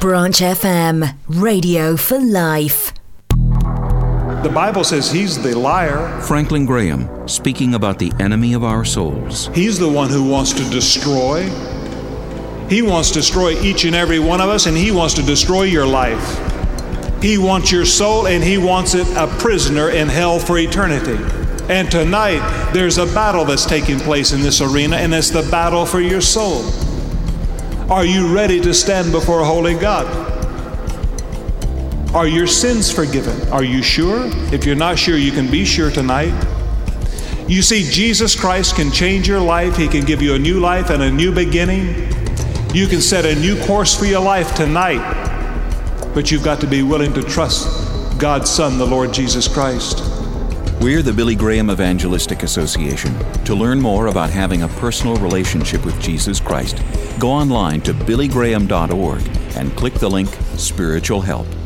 Branch FM, radio for life. The Bible says he's the liar. Franklin Graham, speaking about the enemy of our souls. He's the one who wants to destroy. He wants to destroy each and every one of us, and he wants to destroy your life. He wants your soul, and he wants it a prisoner in hell for eternity. And tonight, there's a battle that's taking place in this arena, and it's the battle for your soul. Are you ready to stand before a holy God? Are your sins forgiven? Are you sure? If you're not sure, you can be sure tonight. You see, Jesus Christ can change your life. He can give you a new life and a new beginning. You can set a new course for your life tonight. But you've got to be willing to trust God's Son, the Lord Jesus Christ. We're the Billy Graham Evangelistic Association. To learn more about having a personal relationship with Jesus Christ, go online to billygraham.org and click the link Spiritual Help.